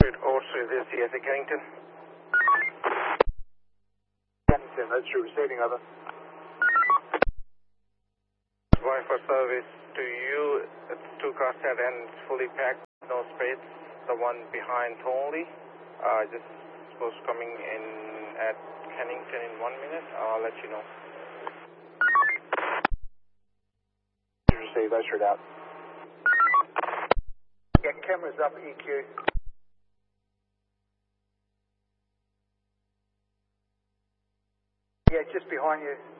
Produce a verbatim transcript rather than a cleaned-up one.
Pursuit oh three, this is at Kennington. Kennington, that's true. Receiving, over. Wi-Fi service to you. It's two cars at end, fully packed, no space. The one behind only. Uh, just supposed coming in at Kennington in one minute. I'll let you know. Receive, usher it out. Yeah, cameras up, E Q. Yeah, just behind you.